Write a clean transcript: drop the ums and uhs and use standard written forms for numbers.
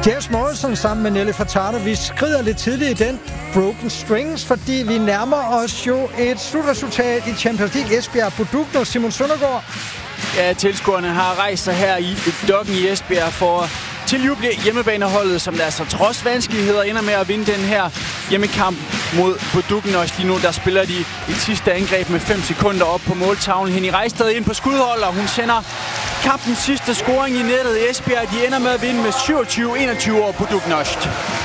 James Morrison sammen med Nelly Furtado. Vi skrider lidt tidligt i den Broken Strings, fordi vi nærmer os jo et slutresultat i Champions League. Esbjerg Budukno. Simon Søndergaard. Ja, tilskuerne har rejst sig her i Dokken i Esbjerg for tiljuble hjemmebaneholdet, som der altså trods vanskeligheder ender med at vinde den her hjemmekamp mod Buduknost. Lige nu der spiller de et sidste angreb med 5 sekunder op på måltavlen. Henny Rejstad ind på skudhold, og hun sender kampens sidste scoring i nettet. Esbjerg de ender med at vinde med 27-21 over Buduknost.